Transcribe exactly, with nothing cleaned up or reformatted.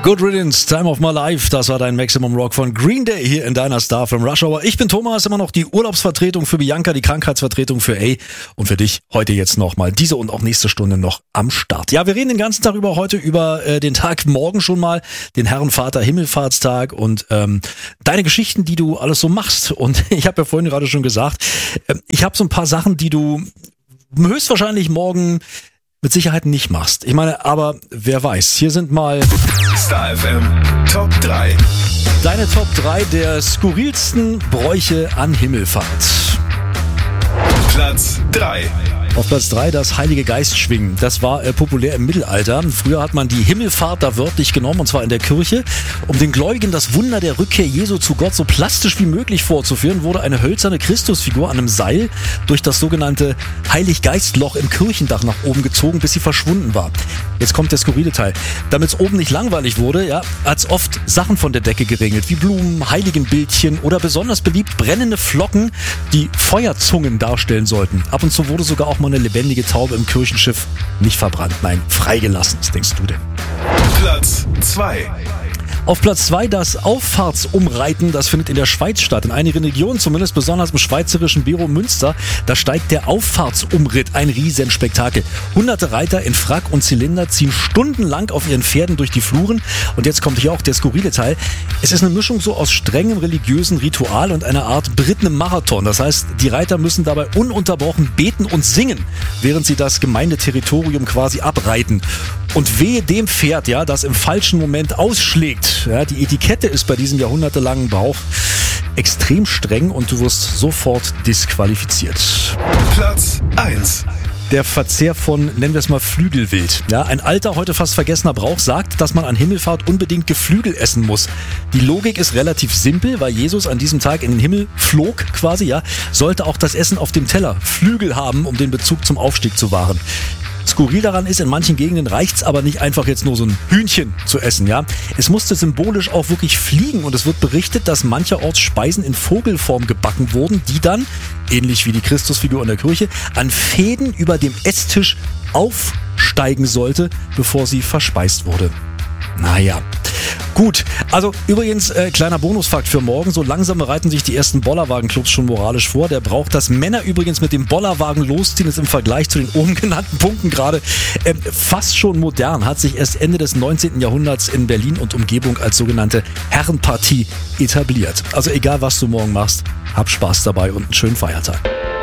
Good Riddance, Time of My Life, das war dein Maximum Rock von Green Day hier in deiner Star from Rush Hour. Ich bin Thomas, immer noch die Urlaubsvertretung für Bianca, die Krankheitsvertretung für A und für dich heute jetzt nochmal diese und auch nächste Stunde noch am Start. Ja, wir reden den ganzen Tag über heute, über äh, den Tag morgen schon mal, den Herrenvater Himmelfahrtstag und ähm, deine Geschichten, die du alles so machst. Und ich habe ja vorhin gerade schon gesagt, äh, ich habe so ein paar Sachen, die du höchstwahrscheinlich morgen mit Sicherheit nicht machst. Ich meine, aber wer weiß, hier sind mal Star F M Top drei. Deine Top drei der skurrilsten Bräuche an Himmelfahrt. Platz drei. Auf Platz drei das Heilige Geist schwingen. Das war äh, populär im Mittelalter. Früher hat man die Himmelfahrt da wörtlich genommen, und zwar in der Kirche. Um den Gläubigen das Wunder der Rückkehr Jesu zu Gott so plastisch wie möglich vorzuführen, wurde eine hölzerne Christusfigur an einem Seil durch das sogenannte Heiliggeistloch im Kirchendach nach oben gezogen, bis sie verschwunden war. Jetzt kommt der skurrile Teil. Damit es oben nicht langweilig wurde, ja, hat es oft Sachen von der Decke geregnet, wie Blumen, Heiligenbildchen oder besonders beliebt brennende Flocken, die Feuerzungen darstellen sollten. Ab und zu wurde sogar auch mal eine lebendige Taube im Kirchenschiff nicht verbrannt, nein, freigelassen. Was denkst du denn? Platz zwei. Auf Platz zwei das Auffahrtsumreiten, das findet in der Schweiz statt. In einigen Regionen, zumindest besonders im schweizerischen Biro Münster, da steigt der Auffahrtsumritt, ein Riesenspektakel. Hunderte Reiter in Frack und Zylinder ziehen stundenlang auf ihren Pferden durch die Fluren. Und jetzt kommt hier auch der skurrile Teil. Es ist eine Mischung so aus strengem religiösen Ritual und einer Art berittenem Marathon. Das heißt, die Reiter müssen dabei ununterbrochen beten und singen, während sie das Gemeindeterritorium quasi abreiten. Und wehe dem Pferd, ja, das im falschen Moment ausschlägt. Ja, die Etikette ist bei diesem jahrhundertelangen Brauch extrem streng und du wirst sofort disqualifiziert. Platz eins. Der Verzehr von, nennen wir es mal, Flügelwild. Ja, ein alter, heute fast vergessener Brauch sagt, dass man an Himmelfahrt unbedingt Geflügel essen muss. Die Logik ist relativ simpel, weil Jesus an diesem Tag in den Himmel flog quasi, ja, sollte auch das Essen auf dem Teller Flügel haben, um den Bezug zum Aufstieg zu wahren. Skurril daran ist, in manchen Gegenden reicht's aber nicht einfach jetzt nur so ein Hühnchen zu essen, ja. Es musste symbolisch auch wirklich fliegen und es wird berichtet, dass mancherorts Speisen in Vogelform gebacken wurden, die dann, ähnlich wie die Christusfigur in der Kirche, an Fäden über dem Esstisch aufsteigen sollte, bevor sie verspeist wurde. Naja. Gut, also übrigens, äh, kleiner Bonusfakt für morgen, so langsam bereiten sich die ersten Bollerwagenclubs schon moralisch vor. Der Brauch, dass Männer übrigens mit dem Bollerwagen losziehen, ist im Vergleich zu den oben genannten Punkten gerade äh, fast schon modern, hat sich erst Ende des neunzehnten Jahrhunderts in Berlin und Umgebung als sogenannte Herrenpartie etabliert. Also egal, was du morgen machst, hab Spaß dabei und einen schönen Feiertag.